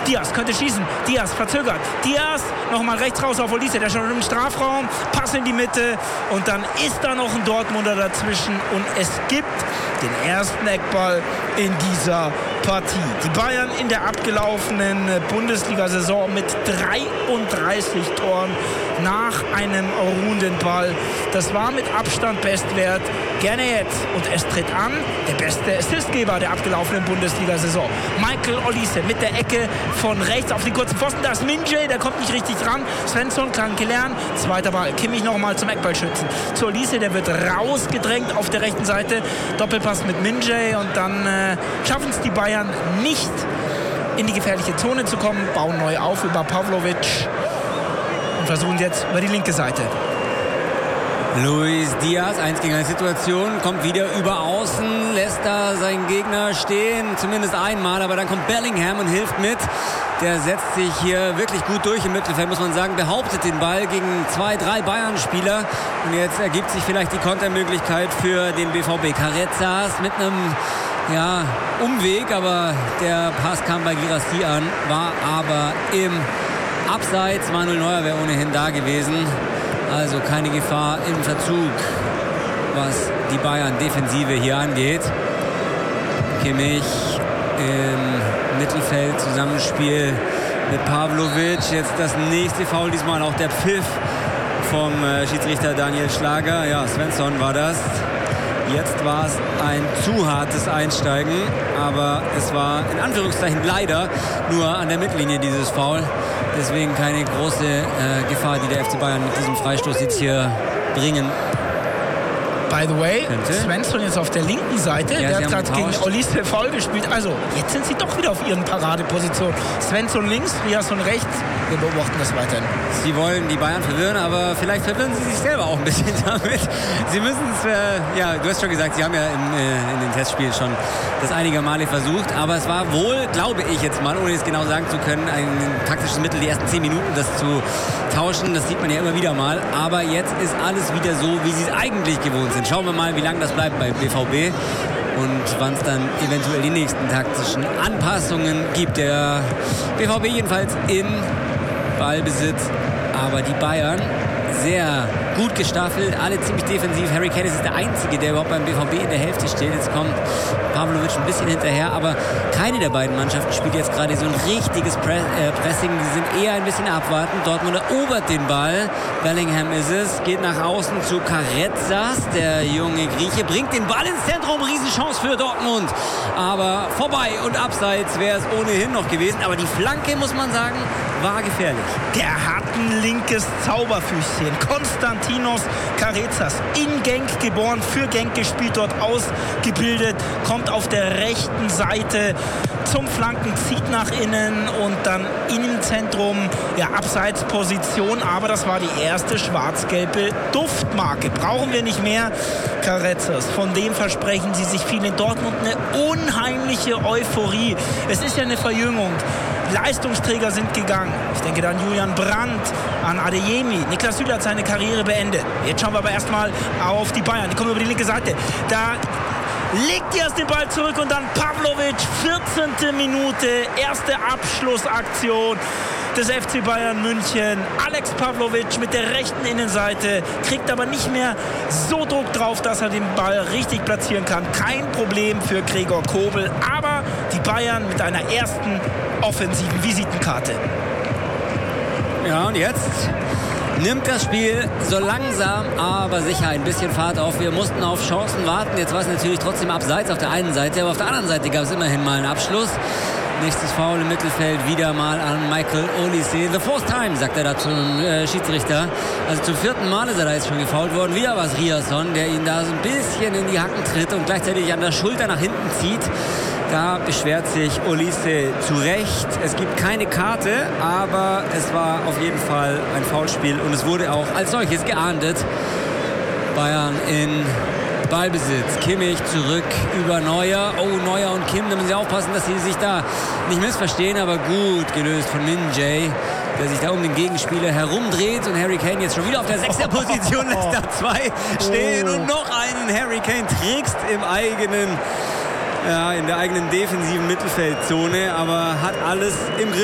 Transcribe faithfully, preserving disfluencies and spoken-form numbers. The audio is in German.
Diaz könnte schießen. Diaz verzögert. Diaz nochmal rechts raus auf Olise, der schon im Strafraum. Pass in die Mitte. Und dann ist da noch ein Dortmunder dazwischen. Und es gibt den ersten Eckball in dieser Partie. Die Bayern in der abgelaufenen Bundesliga-Saison mit dreiunddreißig Toren nach einem ruhenden Ball. Das war mit Abstand Bestwert. Gerne jetzt. Und es tritt an der beste Assistgeber der abgelaufenen Bundesliga-Saison. Michael Olise mit der Ecke von rechts auf den kurzen Pfosten. Da ist Min-Jae, der kommt nicht richtig dran. Svensson kann klären. Zweiter Ball. Kimmich nochmal zum Eckballschützen. Zu Olise, der wird rausgedrängt auf der rechten Seite. Doppelpass mit Min-Jae und dann äh, schaffen es die Bayern nicht in die gefährliche Zone zu kommen. Bauen neu auf über Pavlovic und versuchen jetzt über die linke Seite. Luis Diaz, eins gegen eins Situation, kommt wieder über außen, lässt da seinen Gegner stehen, zumindest einmal, aber dann kommt Bellingham und hilft mit. Der setzt sich hier wirklich gut durch im Mittelfeld, muss man sagen, behauptet den Ball gegen zwei, drei Bayern-Spieler. Und jetzt ergibt sich vielleicht die Kontermöglichkeit für den B V B. Carezas mit einem ja, Umweg, aber der Pass kam bei Guirassy an, war aber im Abseits. Manuel Neuer wäre ohnehin da gewesen. Also keine Gefahr im Verzug, was die Bayern-Defensive hier angeht. Kimmich im Mittelfeld, Zusammenspiel mit Pavlovic. Jetzt das nächste Foul, diesmal auch der Pfiff vom äh, Schiedsrichter Daniel Schlager. Ja, Svensson war das. Jetzt war es ein zu hartes Einsteigen, aber es war in Anführungszeichen leider nur an der Mittellinie dieses Foul. Deswegen keine große äh, Gefahr, die der F C Bayern mit diesem Freistoß jetzt hier bringen. By the way, könnte. Svensson jetzt auf der linken Seite, Ja, der sie hat haben gerade gegen getauscht. Olise faul gespielt. Also, jetzt sind sie doch wieder auf ihren Paradepositionen. Svensson links, Riasson rechts. Wir beobachten das weiterhin. Sie wollen die Bayern verwirren, aber vielleicht verwirren sie sich selber auch ein bisschen damit. Sie müssen es, äh, ja, du hast schon gesagt, sie haben ja in, äh, in den Testspielen schon das einige Male versucht, aber es war wohl, glaube ich jetzt mal, ohne es genau sagen zu können, ein taktisches Mittel, die ersten zehn Minuten das zu tauschen. Das sieht man ja immer wieder mal. Aber jetzt ist alles wieder so, wie sie es eigentlich gewohnt sind. Schauen wir mal, wie lange das bleibt bei B V B und wann es dann eventuell die nächsten taktischen Anpassungen gibt. Der B V B jedenfalls in Ballbesitz, aber die Bayern sehr gut gestaffelt, alle ziemlich defensiv. Harry Kane ist der Einzige, der überhaupt beim B V B in der Hälfte steht. Jetzt kommt Pavlovic ein bisschen hinterher, aber keine der beiden Mannschaften spielt jetzt gerade so ein richtiges Pre äh, Pressing. Die sind eher ein bisschen abwartend. Dortmund erobert den Ball. Bellingham ist es, geht nach außen zu Carezas. Der junge Grieche bringt den Ball ins Zentrum. Riesenchance für Dortmund. Aber vorbei und abseits wäre es ohnehin noch gewesen. Aber die Flanke, muss man sagen, war gefährlich. Der hat ein linkes Zauberfüßchen. Konstantinos Carezas, in Genk geboren, für Genk gespielt, dort ausgebildet, kommt auf der rechten Seite zum Flanken, zieht nach innen und dann im Zentrum, ja, Abseitsposition. Aber das war die erste schwarz-gelbe Duftmarke. Brauchen wir nicht mehr. Carezas, von dem versprechen sie sich viel in Dortmund, eine unheimliche Euphorie. Es ist ja eine Verjüngung. Leistungsträger sind gegangen. Ich denke da an Julian Brandt, an Adeyemi. Niklas Süle hat seine Karriere beendet. Jetzt schauen wir aber erstmal auf die Bayern. Die kommen über die linke Seite. Da legt Diaz den Ball zurück und dann Pavlovic, vierzehnte Minute, erste Abschlussaktion des F C Bayern München. Alex Pavlovic mit der rechten Innenseite, kriegt aber nicht mehr so Druck drauf, dass er den Ball richtig platzieren kann. Kein Problem für Gregor Kobel, aber die Bayern mit einer ersten offensiven Visitenkarte. Ja, und jetzt nimmt das Spiel so langsam, aber sicher ein bisschen Fahrt auf. Wir mussten auf Chancen warten. Jetzt war es natürlich trotzdem abseits auf der einen Seite, aber auf der anderen Seite gab es immerhin mal einen Abschluss. Nächstes Foul im Mittelfeld, wieder mal an Michael Olise. The fourth time, sagt er da zum äh, Schiedsrichter. Also zum vierten Mal ist er da jetzt schon gefoult worden. Wieder war es Riasson, der ihn da so ein bisschen in die Hacken tritt und gleichzeitig an der Schulter nach hinten zieht. Da beschwert sich Olise zu Recht. Es gibt keine Karte, aber es war auf jeden Fall ein Foulspiel und es wurde auch als solches geahndet. Bayern in Ballbesitz. Kimmich zurück über Neuer. Oh, Neuer und Kim, da müssen sie aufpassen, dass sie sich da nicht missverstehen, aber gut gelöst von Min-Jae, der sich da um den Gegenspieler herumdreht und Harry Kane jetzt schon wieder auf der sechsten Position lässt da zwei stehen und noch einen Harry Kane trickst im eigenen, ja, in der eigenen defensiven Mittelfeldzone, aber hat alles im Griff.